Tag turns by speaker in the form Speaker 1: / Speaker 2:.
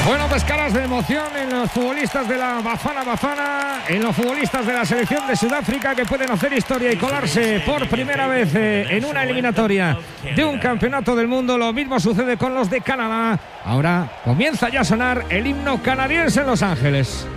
Speaker 1: Bueno, pues caras de emoción en los futbolistas de la Bafana, en los futbolistas de la selección de Sudáfrica, que pueden hacer historia y colarse por primera vez en una eliminatoria de un campeonato del mundo. Lo mismo sucede con los de Canadá. Ahora comienza ya a sonar el himno canadiense en Los Ángeles.